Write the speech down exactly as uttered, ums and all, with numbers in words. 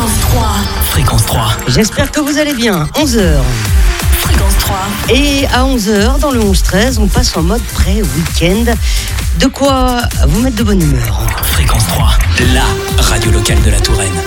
Fréquence trois. Fréquence trois. J'espère que vous allez bien. onze heures. Fréquence trois. Et à onze heures, dans le onze treize, on passe en mode pré-week-end. De quoi vous mettre de bonne humeur. Fréquence trois, la radio locale de la Touraine.